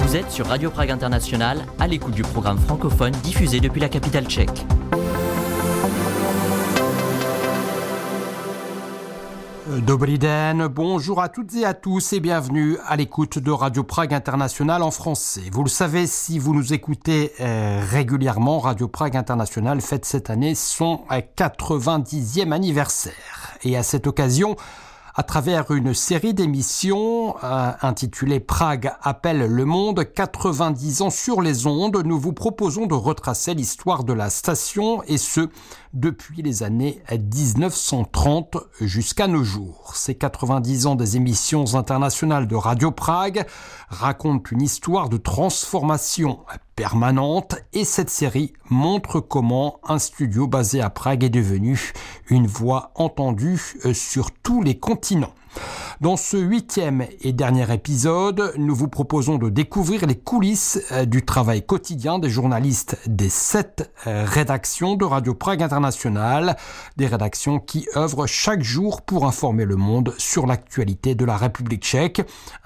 Vous êtes sur Radio Prague International, à l'écoute du programme francophone diffusé depuis la capitale tchèque. Dobrý den, bonjour à toutes et à tous et bienvenue à l'écoute de Radio Prague International en français. Vous le savez, si vous nous écoutez régulièrement, Radio Prague International fête cette année son 90e anniversaire. Et à cette occasion, à travers une série d'émissions intitulée Prague appelle le monde, 90 ans sur les ondes, nous vous proposons de retracer l'histoire de la station et ce, depuis les années 1930 jusqu'à nos jours. Ces 90 ans des émissions internationales de Radio Prague racontent une histoire de transformation permanente et cette série montre comment un studio basé à Prague est devenu une voix entendue sur tous les continents. Dans ce 8e et dernier épisode, nous vous proposons de découvrir les coulisses du travail quotidien des journalistes des 7 rédactions de Radio Prague International, des rédactions qui œuvrent chaque jour pour informer le monde sur l'actualité de la République tchèque.